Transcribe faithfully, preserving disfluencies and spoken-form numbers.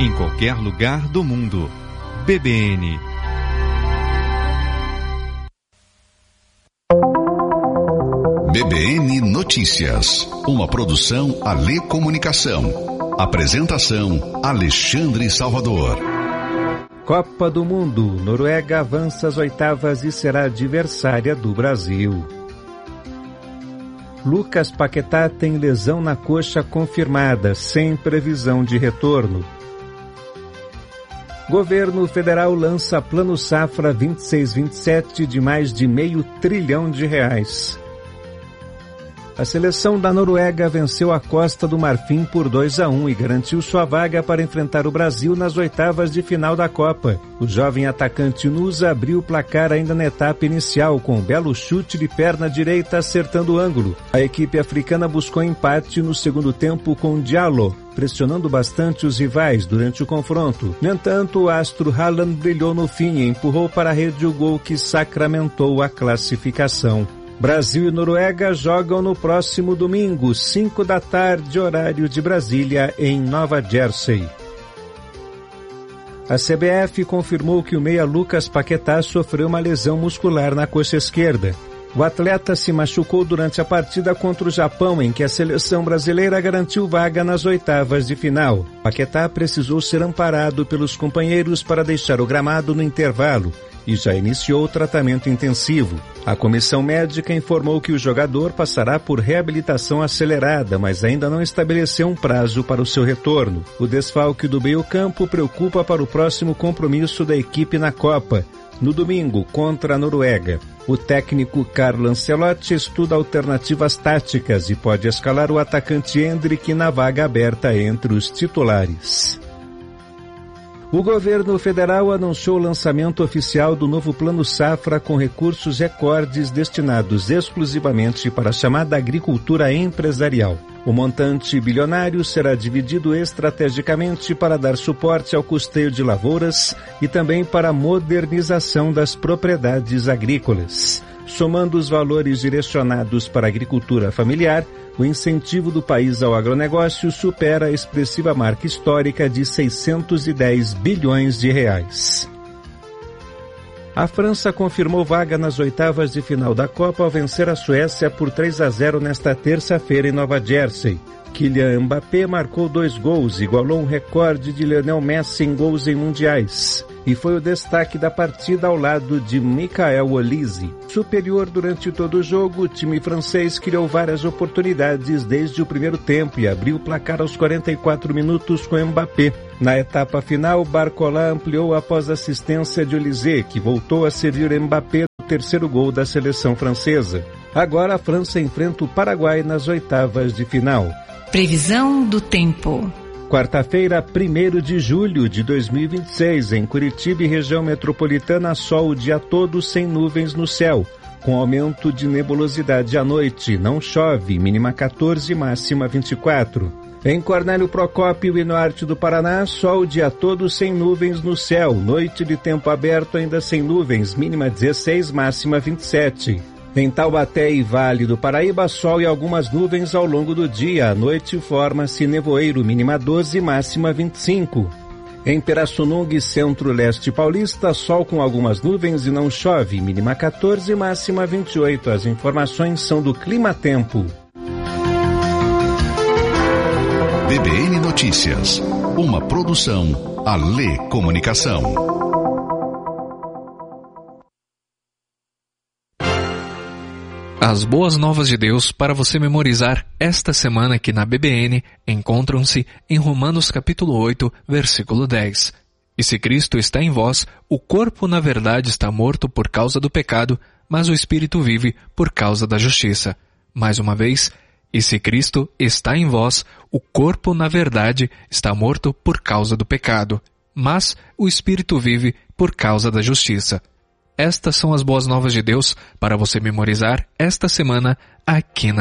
em qualquer lugar do mundo. B B N. B B N Notícias, uma produção Alê Comunicação. Apresentação Alexandre Salvador. Copa do Mundo, Noruega avança às oitavas e será adversária do Brasil. Lucas Paquetá tem lesão na coxa confirmada, sem previsão de retorno. Governo federal lança Plano Safra vinte e seis vinte e sete de mais de meio trilhão de reais. A seleção da Noruega venceu a Costa do Marfim por dois a um e garantiu sua vaga para enfrentar o Brasil nas oitavas de final da Copa. O jovem atacante Nusa abriu o placar ainda na etapa inicial, com um belo chute de perna direita acertando o ângulo. A equipe africana buscou empate no segundo tempo com Diallo, pressionando bastante os rivais durante o confronto. No entanto, o astro Haaland brilhou no fim e empurrou para a rede o gol que sacramentou a classificação. Brasil e Noruega jogam no próximo domingo, cinco da tarde, horário de Brasília, em Nova Jersey. A C B F confirmou que o meia Lucas Paquetá sofreu uma lesão muscular na coxa esquerda. O atleta se machucou durante a partida contra o Japão, em que a seleção brasileira garantiu vaga nas oitavas de final. Paquetá precisou ser amparado pelos companheiros para deixar o gramado no intervalo e já iniciou o tratamento intensivo. A comissão médica informou que o jogador passará por reabilitação acelerada, mas ainda não estabeleceu um prazo para o seu retorno. O desfalque do meio-campo preocupa para o próximo compromisso da equipe na Copa, no domingo, contra a Noruega. O técnico Carlo Ancelotti estuda alternativas táticas e pode escalar o atacante Endrick na vaga aberta entre os titulares. O governo federal anunciou o lançamento oficial do novo Plano Safra com recursos recordes destinados exclusivamente para a chamada agricultura empresarial. O montante bilionário será dividido estrategicamente para dar suporte ao custeio de lavouras e também para a modernização das propriedades agrícolas. Somando os valores direcionados para a agricultura familiar, o incentivo do país ao agronegócio supera a expressiva marca histórica de seiscentos e dez bilhões de reais. A França confirmou vaga nas oitavas de final da Copa ao vencer a Suécia por três a zero nesta terça-feira em Nova Jersey. Kylian Mbappé marcou dois gols, igualou um recorde de Lionel Messi em gols em mundiais, e foi o destaque da partida ao lado de Michael Olise. Superior durante todo o jogo, o time francês criou várias oportunidades desde o primeiro tempo e abriu o placar aos quarenta e quatro minutos com Mbappé. Na etapa final, Barcola ampliou após assistência de Olise, que voltou a servir Mbappé no terceiro gol da seleção francesa. Agora a França enfrenta o Paraguai nas oitavas de final. Previsão do tempo. Quarta-feira, primeiro de julho de dois mil e vinte e seis, em Curitiba e região metropolitana, sol o dia todo sem nuvens no céu, com aumento de nebulosidade à noite. Não chove, mínima quatorze, máxima vinte e quatro. Em Cornélio Procópio e norte do Paraná, sol o dia todo sem nuvens no céu, noite de tempo aberto ainda sem nuvens, mínima dezesseis, máxima vinte e sete. Em Taubaté e Vale do Paraíba, sol e algumas nuvens ao longo do dia. À noite forma-se nevoeiro, mínima doze, máxima vinte e cinco. Em Pirassununga e centro-leste paulista, sol com algumas nuvens e não chove, mínima quatorze, máxima vinte e oito. As informações são do Clima Tempo. B B N Notícias, uma produção Alê Comunicação. As boas novas de Deus para você memorizar esta semana aqui na B B N encontram-se em Romanos capítulo oito, versículo dez. E se Cristo está em vós, o corpo na verdade está morto por causa do pecado, mas o espírito vive por causa da justiça. Mais uma vez, e se Cristo está em vós, o corpo na verdade está morto por causa do pecado, mas o espírito vive por causa da justiça. Estas são as boas novas de Deus para você memorizar esta semana aqui na